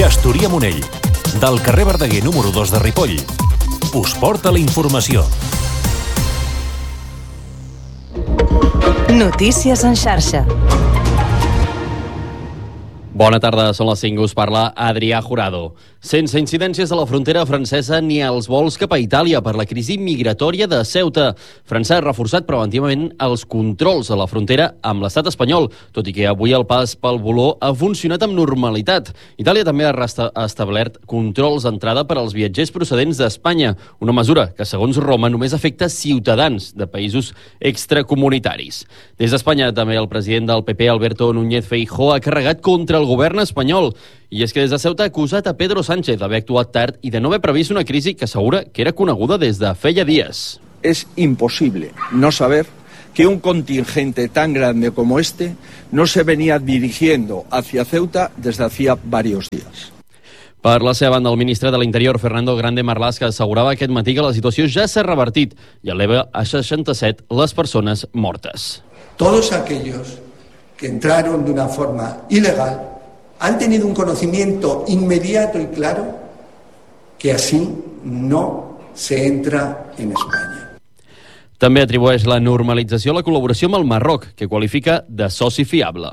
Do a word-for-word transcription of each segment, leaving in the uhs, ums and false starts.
Gestoria-Monell, del carrer Verdaguer número dos de Ripoll. Us porta la informació. Notícies en xarxa. Bona tarda, són les cinc, us parla Adrià Jurado. Sense incidències a la frontera francesa ni als vols cap a Itàlia per la crisi migratòria de Ceuta. França ha reforçat preventivament els controls a la frontera amb l'estat espanyol, tot i que avui el pas pel voló ha funcionat amb normalitat. Itàlia també ha establert controls d'entrada per als viatgers procedents d'Espanya, una mesura que, segons Roma, només afecta ciutadans de països extracomunitaris. Des d'Espanya, també el president del P P, Alberto Núñez Feijóo, ha carregat contra el govern espanyol. I és que des de Ceuta ha acusat a Pedro Sánchez d'haver actuat tard i de no haver previst una crisi que assegura que era coneguda des de feia dies. Es imposible no saber que un contingente tan grande como este no se venía dirigiendo hacia Ceuta desde hacía varios días. Per la seva banda, el ministre de l'Interior, Fernando Grande Marlaska, assegurava aquest matí que la situació ja s'ha revertit i eleva a seixanta-set les persones mortes. Todos aquellos que entraron de una forma ilegal han tenido un conocimiento inmediato y claro que así no se entra en España. També atribueix la normalització a la col·laboració amb el Marroc, que qualifica de soci fiable.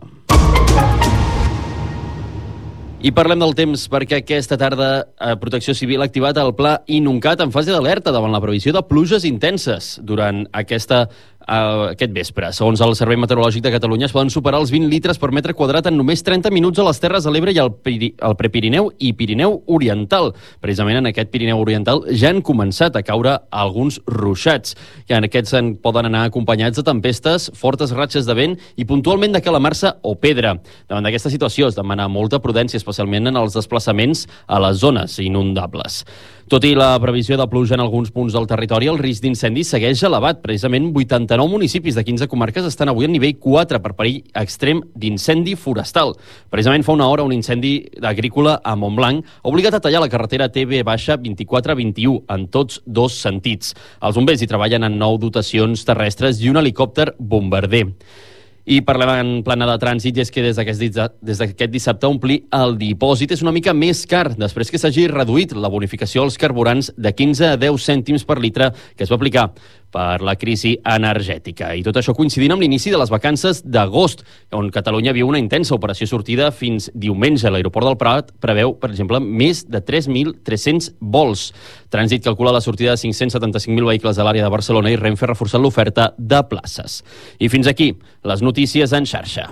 I parlem del temps perquè aquesta tarda Protecció Civil ha activat el pla Inuncat en fase d'alerta davant la previsió de pluges intenses durant aquesta Uh, aquest vespre. Segons el Servei Meteorològic de Catalunya, es poden superar els vint litres per metre quadrat en només trenta minuts a les Terres de l'Ebre i al Piri- al Prepirineu i Pirineu Oriental. Precisament en aquest Pirineu Oriental ja han començat a caure alguns ruixats, que en aquests en poden anar acompanyats de tempestes, fortes ratxes de vent i puntualment de calamarsa o pedra. Davant d'aquesta situació es demana molta prudència, especialment en els desplaçaments a les zones inundables. Tot i la previsió de pluja en alguns punts del territori, el risc d'incendi segueix elevat. Precisament vuitanta-nou municipis de quinze comarques estan avui a nivell quatre per perill extrem d'incendi forestal. Precisament fa una hora un incendi agrícola a Montblanc ha obligat a tallar la carretera T B vint-i-quatre vint-i-u en tots dos sentits. Els bombers hi treballen en nou dotacions terrestres i un helicòpter bombarder. I parlem en plana de trànsit, i és que des d'aquest dissabte omplir el dipòsit és una mica més car, després que s'hagi reduït la bonificació als carburants de quinze a deu cèntims per litre que es va aplicar per la crisi energètica. I tot això coincidint amb l'inici de les vacances d'agost, on Catalunya viu una intensa operació sortida fins diumenge. L'aeroport del Prat preveu, per exemple, més de tres mil tres-cents vols. Trànsit calcula la sortida de cinc-cents setanta-cinc mil vehicles a l'àrea de Barcelona i Renfe ha reforçat l'oferta de places. I fins aquí, les notícies en xarxa.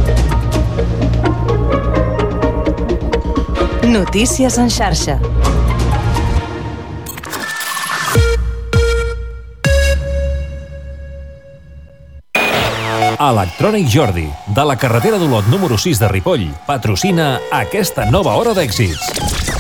Notícies en xarxa. Electrònic Jordi, de la carretera d'Olot número sis de Ripoll, patrocina aquesta nova hora d'èxits.